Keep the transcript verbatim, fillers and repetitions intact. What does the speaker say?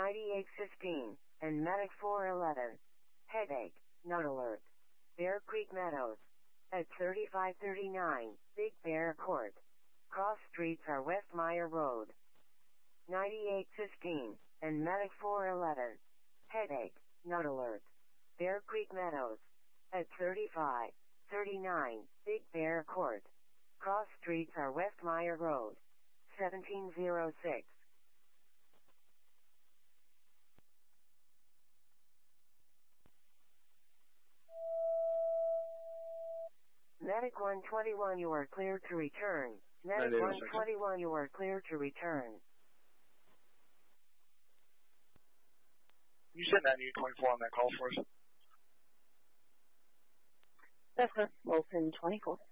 ninety-eight fifteen, and Medic four eleven. Headache, not alert. Bear Creek Meadows. At thirty-five thirty-nine, Big Bear Court. Cross streets are West Meyer Road. ninety-eight fifteen, and Medic four eleven. Headache, not alert. Bear Creek Meadows. At thirty-five thirty-nine, Big Bear Court. Cross streets are West Meyer Road. seventeen oh six. Medic one twenty-one, you are clear to return. Medic one twenty-one, you are clear to return. You said ninety-eight twenty-four on that call for us. Cessna, Wilson twenty-four.